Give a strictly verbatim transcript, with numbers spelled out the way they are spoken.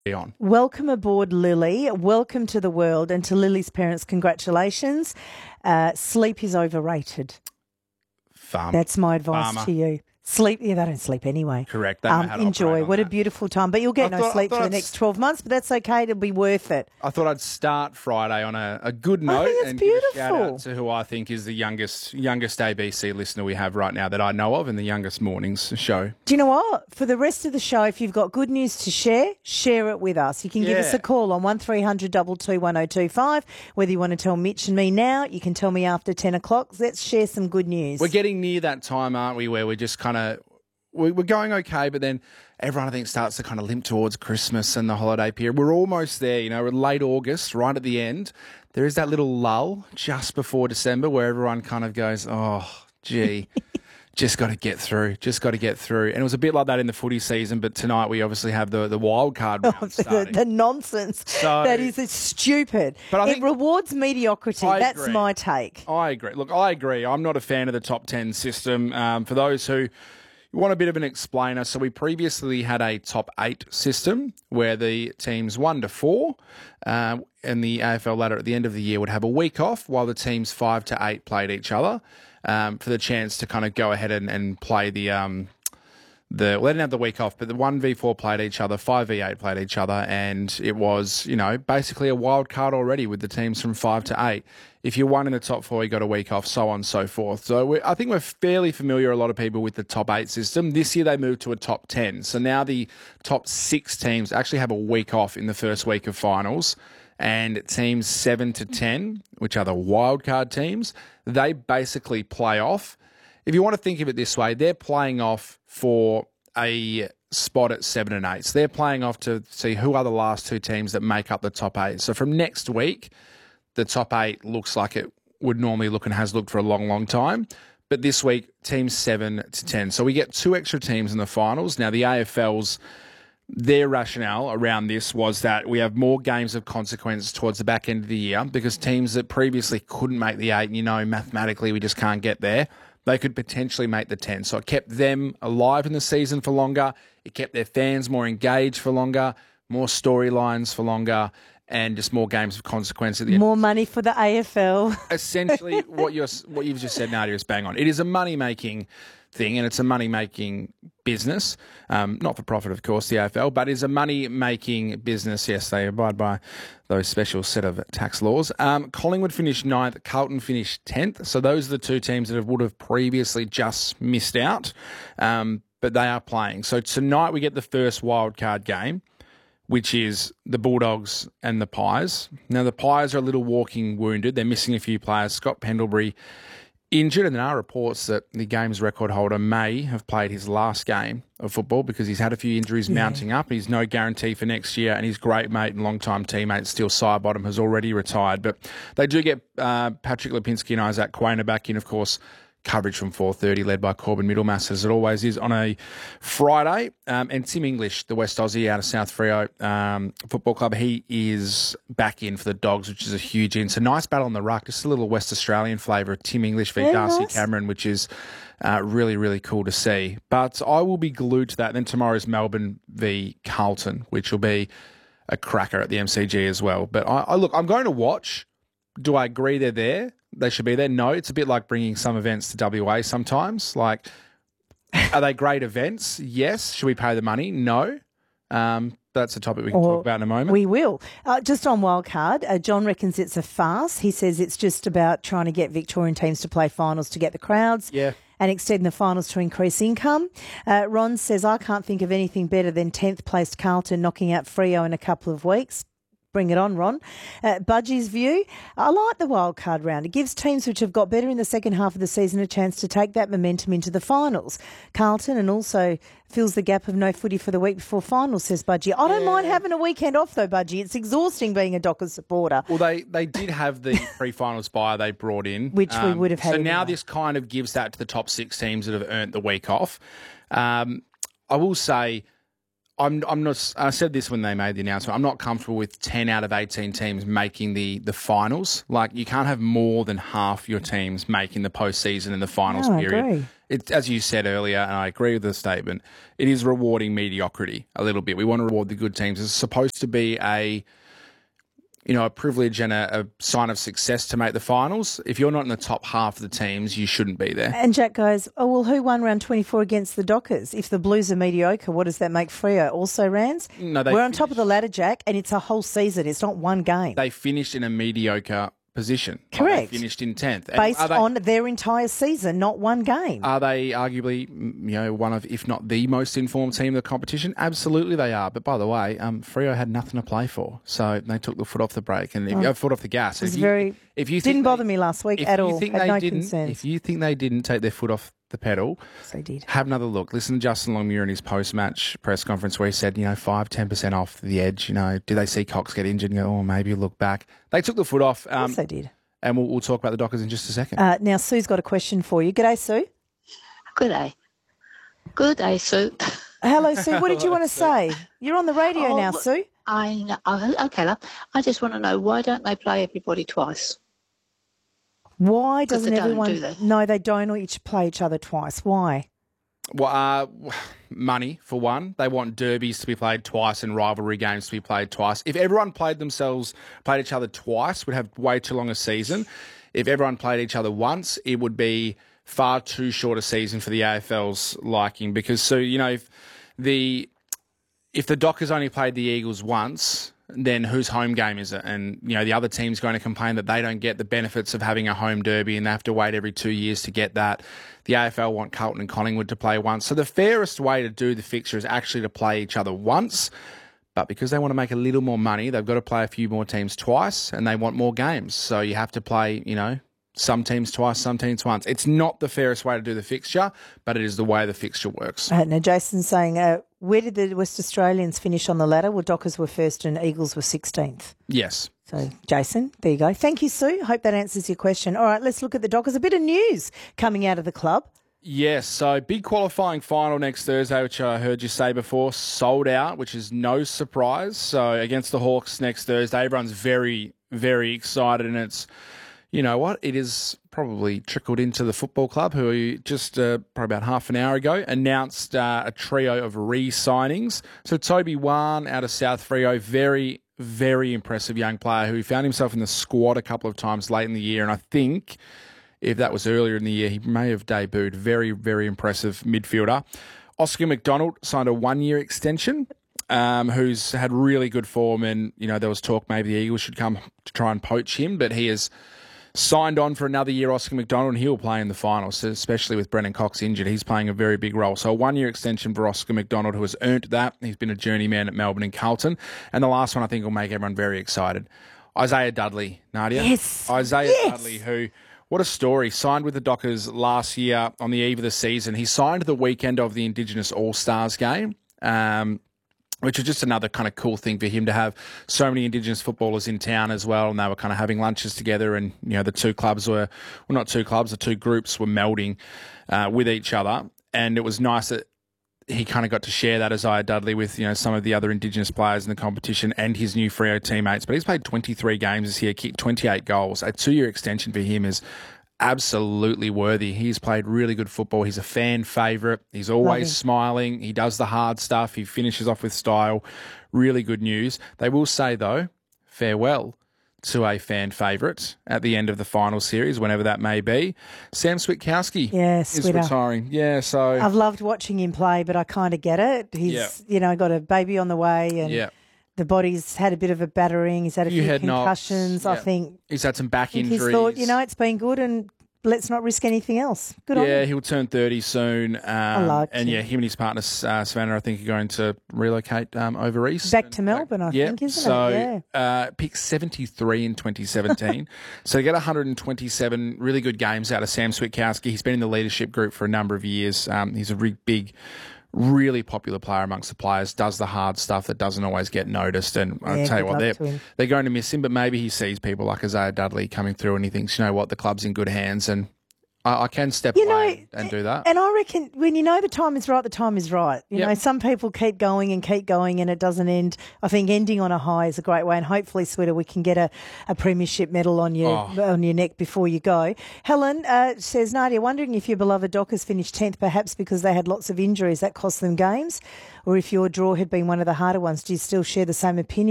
on. Welcome aboard, Lily. Welcome to the world. And to Lily's parents, congratulations. Uh, sleep is overrated. Farm. That's my advice Farmer. to you. Sleep, yeah, they don't sleep anyway. Correct. They know Um, how to enjoy. operate on What a that. beautiful time. But you'll get I no thought- I sleep thought for the I'd next s- twelve months, but that's okay. It'll be worth it. I thought I'd start Friday on a, a good note I think it's and give a shout beautiful. out to who I think is the youngest youngest A B C listener we have right now that I know of in the youngest mornings show. Do you know what? For the rest of the show, if you've got good news to share, share it with us. You can give us Yeah. a call on one three hundred two two one oh two five. Whether you want to tell Mitch and me now, you can tell me after ten o'clock. Let's share some good news. We're getting near that time, aren't we, where we're just kind of we- we're going okay, but then everyone I think starts to kind of limp towards Christmas and the holiday period. We're almost there, you know. We're late August, right at the end. There is that little lull just before December where everyone kind of goes, "Oh, gee." Just got to get through. Just got to get through. And it was a bit like that in the footy season, but tonight we obviously have the, the wild card round Oh, the, starting. the nonsense. So- that is it's stupid. But I it think- rewards mediocrity. I That's agree. my take. I agree. Look, I agree. I'm not a fan of the top ten system. Um, for those who want a bit of an explainer, so we previously had a top eight system where the teams one to four uh, and the A F L ladder at the end of the year would have a week off while the teams five to eight played each other um, for the chance to kind of go ahead and, and play the... Um, The, well, they didn't have the week off, but the one v four played each other, five v eight played each other, and it was, you know, basically a wild card already with the teams from five to eight. If you won in the top four, you got a week off, so on and so forth. So we, I think we're fairly familiar, a lot of people, with the top eight system. This year they moved to a top ten. So now the top six teams actually have a week off in the first week of finals. And teams seven to ten, which are the wild card teams, they basically play off. If you want to think of it this way, they're playing off for a spot at seven and eight. So they're playing off to see who are the last two teams that make up the top eight. So from next week, the top eight looks like it would normally look and has looked for a long, long time. But this week, teams seven to ten. So we get two extra teams in the finals. Now, the A F L's, their rationale around this was that we have more games of consequence towards the back end of the year because teams that previously couldn't make the eight, and you know, mathematically we just can't get there, they could potentially make the ten. So it kept them alive in the season for longer. It kept their fans more engaged for longer, more storylines for longer, and just more games of consequence at the end. More money for the A F L. Essentially, what you're what you've just said, Nadia, is bang on. It is a money making thing, and it's a money making business, um, not for profit, of course, the A F L, but is a money making business. Yes, they abide by those special set of tax laws. Um, Collingwood finished ninth, Carlton finished tenth. So those are the two teams that have, would have previously just missed out, um, but they are playing. So tonight we get the first wild card game, which is the Bulldogs and the Pies. Now, the Pies are a little walking wounded. They're missing a few players. Scott Pendlebury injured, and there are reports that the game's record holder may have played his last game of football because he's had a few injuries Yeah. mounting up. He's no guarantee for next year, and his great mate and long-time teammate, Steele Sidebottom, has already retired. But they do get uh, Patrick Lipinski and Isaac Quainer back in, of course. Coverage from four thirty led by Corbin Middlemass, as it always is on a Friday. Um, and Tim English, the West Aussie out of South Freo um, Football Club, he is back in for the Dogs, which is a huge in. It's a nice battle on the ruck, just a little West Australian flavour of Tim English v Yeah, Darcy nice. Cameron, which is uh, really, really cool to see. But I will be glued to that. Then tomorrow's Melbourne v Carlton, which will be a cracker at the M C G as well. But I, I look, I'm going to watch. Do I agree they're there? They should be there? No. It's a bit like bringing some events to W A sometimes. Like, are they great events? Yes. Should we pay the money? No. Um, that's a topic we can Or talk about in a moment. We will. Uh, just on wildcard, uh, John reckons it's a farce. He says it's just about trying to get Victorian teams to play finals to get the crowds. Yeah. And extend the finals to increase income. Uh, Ron says, I can't think of anything better than tenth placed Carlton knocking out Freo in a couple of weeks. Bring it on, Ron. Uh, Budgie's view, I like the wild card round. It gives teams which have got better in the second half of the season a chance to take that momentum into the finals. Carlton, and also fills the gap of no footy for the week before finals, says Budgie. I don't Yeah. mind having a weekend off though, Budgie. It's exhausting being a Dockers supporter. Well, they, they did have the pre-finals buy they brought in. Um, Which we would have had So now anyway. this kind of gives that to the top six teams that have earned the week off. Um, I will say, I'm I'm not. I said this when they made the announcement. I'm not comfortable with ten out of eighteen teams making the the finals. Like, you can't have more than half your teams making the postseason in the finals No, I period. agree. It, as you said earlier, and I agree with the statement, it is rewarding mediocrity a little bit. We want to reward the good teams. It's supposed to be a, you know, a privilege and a, a sign of success to make the finals. If you're not in the top half of the teams, you shouldn't be there. And Jack goes, oh, well, who won round twenty-four against the Dockers? If the Blues are mediocre, what does that make Freo? Also, Rans? No, they We're on finished- top of the ladder, Jack, and it's a whole season. It's not one game. They finished in a mediocre position. Like, Correct. they finished in tenth. And Based are they- on their entire season, not one game. Are they arguably, mm, you know, one of, if not the most informed team in the competition? Absolutely they are. But by the way, um, Freo had nothing to play for, so they took the foot off the brake and if, uh, foot off the gas. It was If you- very, if you didn't think bother they- me last week if at you all. think Had they no didn't, concerns. If you think they didn't take their foot off the pedal, Yes, they did. have another look. Listen to Justin Longmuir in his post-match press conference where he said, you know, five, ten percent off the edge. You know, do they see Cox get injured and go, oh, maybe look back? They took the foot off. Um, Yes, they did. and we'll, we'll talk about the Dockers in just a second. Uh, now, Sue's got a question for you. G'day, Sue. Good day. Good day, Sue. Hello, Sue. What did you want to say? You're on the radio Oh, now, well- Sue. I know. Oh, okay, love. I just want to know, why don't they play everybody twice? Why 'Cause doesn't they don't, everyone? do they? No, they don't all each play each other twice. Why? Well, uh, money, for one. They want derbies to be played twice and rivalry games to be played twice. If everyone played themselves, played each other twice, we'd have way too long a season. If everyone played each other once, it would be far too short a season for the A F L's liking. Because, so, you know, if the if the Dockers only played the Eagles once, then whose home game is it? And, you know, the other team's going to complain that they don't get the benefits of having a home derby and they have to wait every two years to get that. The A F L want Carlton and Collingwood to play once. So the fairest way to do the fixture is actually to play each other once. But because they want to make a little more money, they've got to play a few more teams twice and they want more games. So you have to play, you know, some teams twice, some teams once. It's not the fairest way to do the fixture, but it is the way the fixture works. Uh, now, Jason's saying, uh, where did the West Australians finish on the ladder? Well, Dockers were first and Eagles were sixteenth. Yes. So, Jason, there you go. Thank you, Sue. Hope that answers your question. All right, let's look at the Dockers. A bit of news coming out of the club. Yes, so big qualifying final next Thursday, which I heard you say before, sold out, which is no surprise. So against the Hawks next Thursday, everyone's very, very excited, and it's, you know what, it is probably trickled into the football club, who just uh, probably about half an hour ago announced uh, a trio of re-signings. So Toby Wan out of South Freo, very, very impressive young player who found himself in the squad a couple of times late in the year, and I think if that was earlier in the year, he may have debuted. Very, very impressive midfielder. Oscar McDonald signed a one-year extension, um, who's had really good form, and, you know, there was talk maybe the Eagles should come to try and poach him, but he has signed on for another year, Oscar McDonald, and he'll play in the finals, so especially with Brendan Cox injured. He's playing a very big role. So a one-year extension for Oscar McDonald, who has earned that. He's been a journeyman at Melbourne and Carlton. And the last one I think will make everyone very excited. Isaiah Dudley, Nadia. Yes. Isaiah Yes. Dudley, who... What a story. Signed with the Dockers last year on the eve of the season. He signed the weekend of the Indigenous All-Stars game, um, which was just another kind of cool thing for him to have so many Indigenous footballers in town as well, and they were kind of having lunches together, and, you know, the two clubs were, well, not two clubs, the two groups were melding uh, with each other, and it was nice that he kind of got to share that, Isaiah Dudley, with, you know, some of the other Indigenous players in the competition and his new Freo teammates. But he's played twenty-three games this year, kicked twenty-eight goals. A two-year extension for him is absolutely worthy. He's played really good football. He's a fan favourite. He's always him. smiling. He does the hard stuff. He finishes off with style. Really good news. They will say, though, farewell to a fan favourite at the end of the final series, whenever that may be. Sam Switkowski Yeah, is Switter. retiring. Yeah, so... I've loved watching him play, but I kind of get it. He's, Yeah. you know, got a baby on the way, and yeah. the body's had a bit of a battering. He's had a Few few head knocks, concussions. I yeah. think, He's had some back I think injuries. he's thought, you know, it's been good, and let's not risk anything else. Good on Yeah, him. he'll turn thirty soon. Um, like and him. yeah, him and his partner, uh, Savannah, I think, are going to relocate um, over east. Back to Melbourne, I yeah, think, isn't so, it? Yeah. uh, picked seventy-three in twenty seventeen. So to get one hundred twenty-seven really good games out of Sam Switkowski. He's been in the leadership group for a number of years. Um, he's a really big, really popular player amongst the players, does the hard stuff that doesn't always get noticed. And I'll Yeah, tell you good what, luck they're, to him. they're going to miss him, but maybe he sees people like Isaiah Dudley coming through and he thinks, you know what, the club's in good hands, and I, I can step You know, away and, and do that. And I reckon when you know the time is right, the time is right. You Yep. know, some people keep going and keep going and it doesn't end. I think ending on a high is a great way, and hopefully, Sweeter, we can get a, a premiership medal on your Oh. on your neck before you go. Helen uh, says, Nadia, wondering if your beloved Dockers finished tenth, perhaps because they had lots of injuries that cost them games, or if your draw had been one of the harder ones. Do you still share the same opinion?